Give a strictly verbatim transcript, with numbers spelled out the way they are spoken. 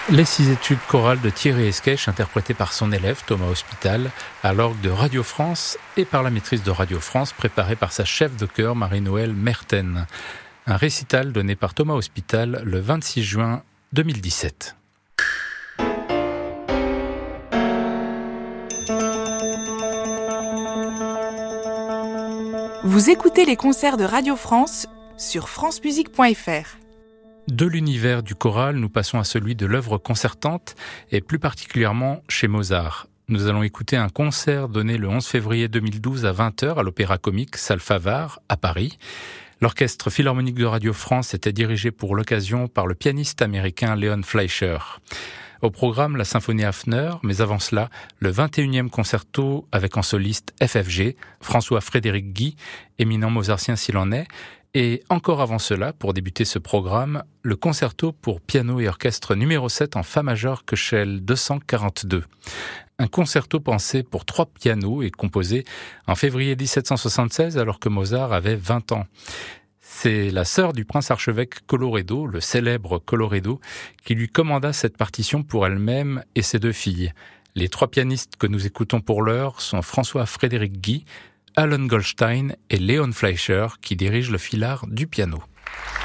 Les six études chorales de Thierry Esquèche, interprétées par son élève Thomas Hospital, à l'orgue de Radio France et par la maîtrise de Radio France, préparée par sa chef de chœur Marie-Noëlle Merten. Un récital donné par Thomas Hospital le vingt-six juin deux mille dix-sept. Vous écoutez les concerts de Radio France sur france musique point f r. De l'univers du choral, nous passons à celui de l'œuvre concertante et plus particulièrement chez Mozart. Nous allons écouter un concert donné le onze février deux mille douze à vingt heures à l'Opéra Comique Salle Favart à Paris. L'Orchestre Philharmonique de Radio France était dirigé pour l'occasion par le pianiste américain Leon Fleischer. Au programme, la symphonie Hafner, mais avant cela, le vingt et unième concerto avec en soliste F F G, François-Frédéric Guy, éminent mozartien s'il en est, et encore avant cela, pour débuter ce programme, le concerto pour piano et orchestre numéro sept en fa majeur Köchel deux cent quarante-deux. Un concerto pensé pour trois pianos et composé en février dix-sept cent soixante-seize alors que Mozart avait vingt ans. C'est la sœur du prince-archevêque Colloredo, le célèbre Colloredo, qui lui commanda cette partition pour elle-même et ses deux filles. Les trois pianistes que nous écoutons pour l'heure sont François-Frédéric Guy, Alan Goldstein et Leon Fleischer qui dirigent le filard du piano.